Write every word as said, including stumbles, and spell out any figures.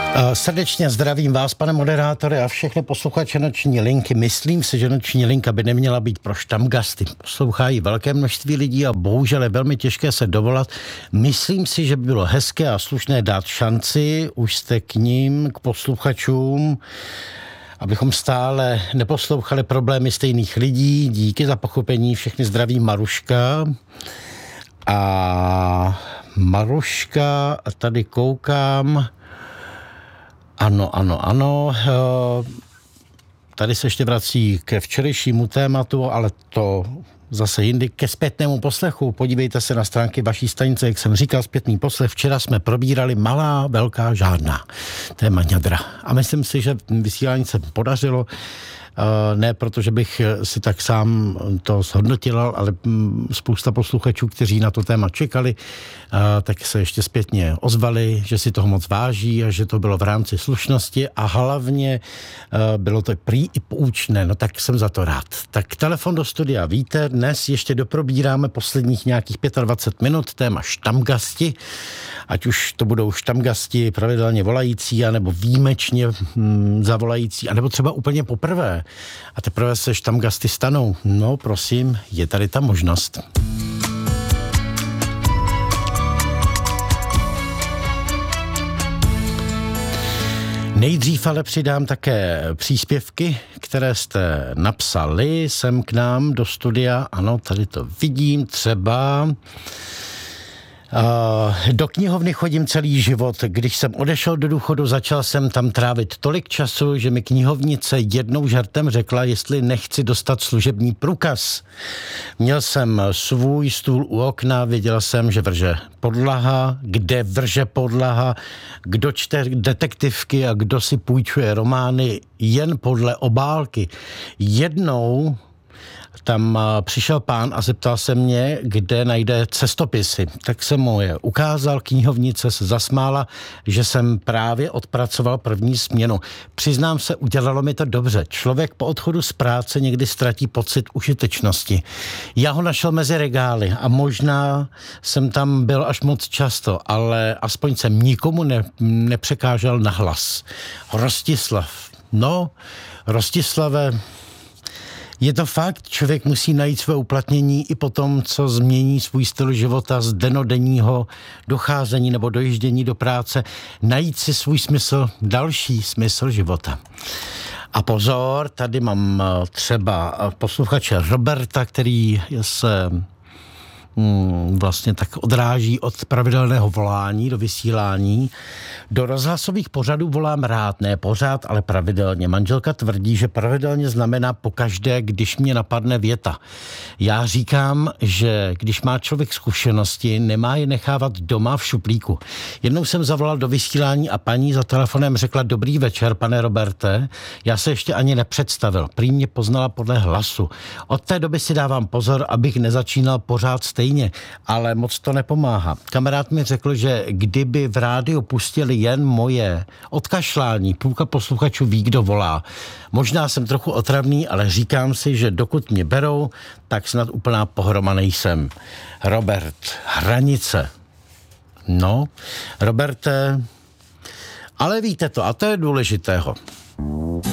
Srdečně zdravím vás, pane moderátore, a všechny posluchače Noční linky. Myslím si, že Noční linka by neměla být pro štamgasty. Poslouchají velké množství lidí a bohužel je velmi těžké se dovolat. Myslím si, že by bylo hezké a slušné dát šanci, už jste k ním, k posluchačům, abychom stále neposlouchali problémy stejných lidí. Díky za pochopení, všechny zdraví Maruška. A Maruška, tady koukám. Ano, ano, ano. Tady se ještě vrací ke včerejšímu tématu, ale to zase jindy, ke zpětnému poslechu. Podívejte se na stránky vaší stanice, jak jsem říkal, zpětný poslech. Včera jsme probírali malá, velká, žádná téma ňadra. A myslím si, že vysílání se podařilo. Ne proto, že bych si tak sám to zhodnotil, ale spousta posluchačů, kteří na to téma čekali, tak se ještě zpětně ozvali, že si toho moc váží a že to bylo v rámci slušnosti a hlavně bylo to prý i poučné, no tak jsem za to rád. Tak telefon do studia, víte, dnes ještě doprobíráme posledních nějakých dvacet pět minut téma štamgasti, ať už to budou štamgasti pravidelně volající, anebo výjimečně hm, zavolající, anebo třeba úplně poprvé. A teprve se štamgasty stanou. No, prosím, je tady ta možnost. Nejdřív ale přidám také příspěvky, které jste napsali sem k nám do studia. Ano, tady to vidím, třeba... Uh, do knihovny chodím celý život. Když jsem odešel do důchodu, začal jsem tam trávit tolik času, že mi knihovnice jednou žartem řekla, jestli nechci dostat služební průkaz. Měl jsem svůj stůl u okna, věděl jsem, že vrže podlaha, kde vrže podlaha, kdo čte detektivky a kdo si půjčuje romány jen podle obálky. Jednou tam přišel pán a zeptal se mě, kde najde cestopisy. Tak jsem mu je ukázal, knihovnice se zasmála, že jsem právě odpracoval první směnu. Přiznám se, udělalo mi to dobře. Člověk po odchodu z práce někdy ztratí pocit užitečnosti. Já ho našel mezi regály a možná jsem tam byl až moc často, ale aspoň jsem nikomu ne, nepřekážel na hlas. Rostislav. No, Rostislave... Je to fakt, člověk musí najít své uplatnění i po tom, co změní svůj styl života z denodenního docházení nebo dojíždění do práce, najít si svůj smysl, další smysl života. A pozor, tady mám třeba posluchače Roberta, který se hmm, vlastně tak odráží od pravidelného volání do vysílání. Do rozhlasových pořadů volám rád, ne pořád, ale pravidelně. Manželka tvrdí, že pravidelně znamená pokaždé, když mě napadne věta. Já říkám, že když má člověk zkušenosti, nemá je nechávat doma v šuplíku. Jednou jsem zavolal do vysílání a paní za telefonem řekla: dobrý večer, pane Roberte. Já se ještě ani nepředstavil. Prý mě poznala podle hlasu. Od té doby si dávám pozor, abych nezačínal pořád stejně, ale moc to nepomáhá. Kamarád mi řekl, že kdyby v rádiu pustili jen moje odkašlání, půlka posluchačů ví, kdo volá. Možná jsem trochu otravný, ale říkám si, že dokud mě berou, tak snad úplná pohroma nejsem. Robert, hranice. No, Roberte, ale víte to, a to je důležitého.